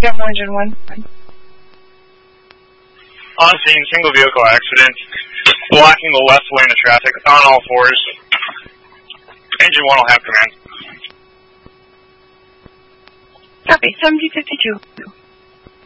Demo engine 1. On scene, single vehicle accident. Blocking the left lane of traffic on all fours. Engine 1 will have command. Copy, 7052.